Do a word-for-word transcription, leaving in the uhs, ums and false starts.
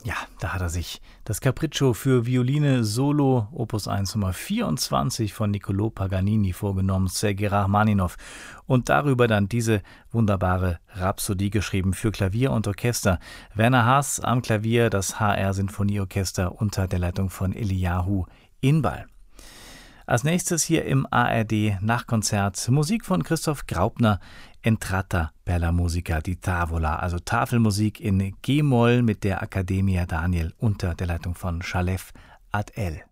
Ja, da hat er sich das Capriccio für Violine Solo Opus eins Nummer vierundzwanzig von Niccolò Paganini vorgenommen, Sergei Rachmaninow, und darüber dann diese wunderbare Rhapsodie geschrieben für Klavier und Orchester. Werner Haas am Klavier, das H R Sinfonieorchester unter der Leitung von Eliyahu Inbal. Als nächstes hier im A R D Nachkonzert Musik von Christoph Graupner, Entrata per la musica di tavola, also Tafelmusik in G-Moll mit der Accademia Daniel unter der Leitung von Shalev Ad-El.